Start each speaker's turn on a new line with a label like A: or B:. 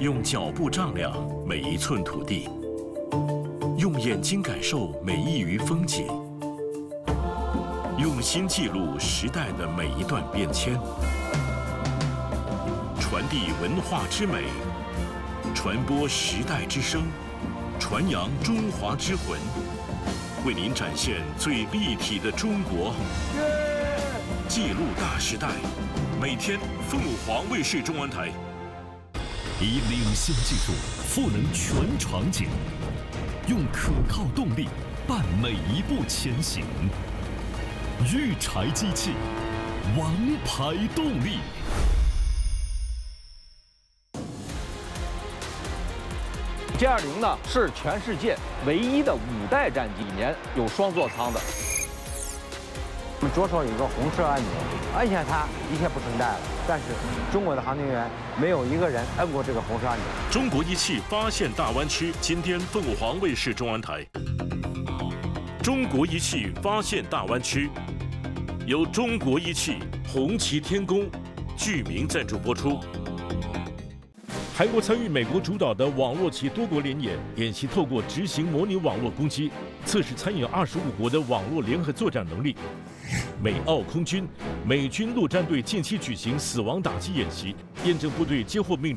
A: 用脚步丈量每一寸土地，用眼睛感受每一隅风景，用心记录时代的每一段变迁，传递文化之美，传播时代之声，传扬中华之魂，为您展现最立体的中国。记录大时代，每天凤凰卫视中文台。以领先技术赋能全场景，用可靠动力伴每一步前行。育柴机器，王牌动力。
B: G20呢是全世界唯一的5代战机，里面有双座舱的。
C: 我们左手有一个红色按钮，按下它一切不存在了。但是中国的航天员没有一个人摁过这个红色按钮。
A: 中国仪器发现大湾区，今天凤凰卫视中文台。中国仪器发现大湾区，由中国仪器、红旗天宫、巨明赞助播出。韩国参与美国主导的网络及多国联演，演习透过执行模拟网络攻击，测试参与25国的网络联合作战能力。美澳空军、美军陆战队近期举行死亡打击演习，验证部队接获命令。